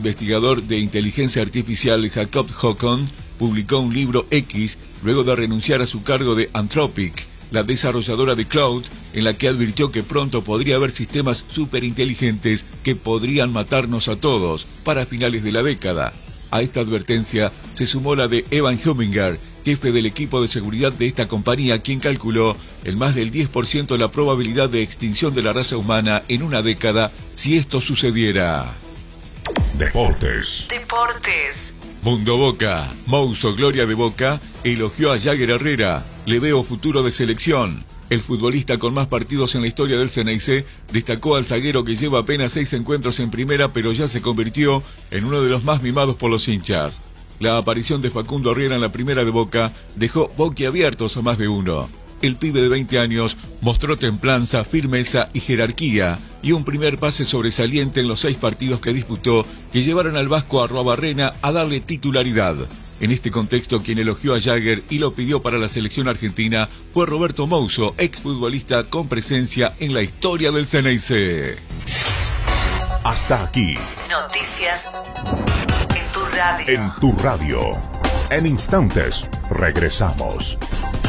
investigador de inteligencia artificial Jacob Hockon publicó un libro X luego de renunciar a su cargo de Anthropic, la desarrolladora de Cloud, en la que advirtió que pronto podría haber sistemas superinteligentes que podrían matarnos a todos para finales de la década. A esta advertencia se sumó la de Evan Huminger, jefe del equipo de seguridad de esta compañía, quien calculó en más del 10% la probabilidad de extinción de la raza humana en una década si esto sucediera. Deportes. Mundo Boca. Mouso, gloria de Boca, elogió a Jagger Herrera. Le veo futuro de selección. El futbolista con más partidos en la historia del Ceneice destacó al zaguero que lleva apenas 6 encuentros en primera, pero ya se convirtió en uno de los más mimados por los hinchas. La aparición de Facundo Herrera en la primera de Boca dejó boquiabiertos a más de uno. El pibe de 20 años mostró templanza, firmeza y jerarquía, y un primer pase sobresaliente en los 6 partidos que disputó, que llevaron al vasco Arruabarrena a darle titularidad. En este contexto, quien elogió a Jagger y lo pidió para la selección argentina fue Roberto Mouso, exfutbolista con presencia en la historia del Ceneice. Hasta aquí. Noticias en tu radio. En tu radio. En instantes regresamos.